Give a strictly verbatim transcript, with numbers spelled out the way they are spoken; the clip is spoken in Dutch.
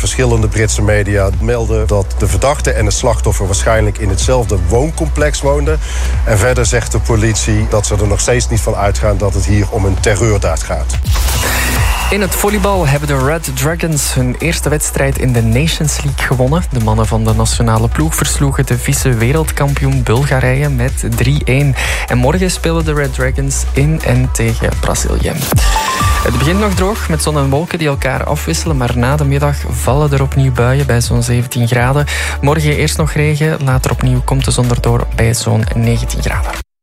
verschillende Britse media melden dat de verdachte en het slachtoffer waarschijnlijk in hetzelfde wooncomplex woonden. En verder zegt de politie dat ze er nog steeds niet van uitgaan dat het hier om een terreurdaad gaat. In het volleybal hebben de Red Dragons hun eerste wedstrijd in de Nations League gewonnen. De mannen van de nationale ploeg versloegen de vice-wereldkampioen Bulgarije met drie-een. En morgen spelen de Red Dragons in en tegen Brazilië. Het begint nog droog met zon en wolken die elkaar afwisselen, maar na de middag vallen er opnieuw buien bij zo'n zeventien graden. Morgen eerst nog regen, later opnieuw komt de zon erdoor bij zo'n negentien graden.